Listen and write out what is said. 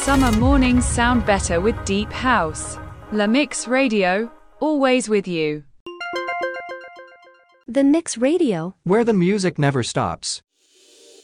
Summer mornings sound better with deep house. La Mix Radio, always with you. The Mix Radio, where the music never stops.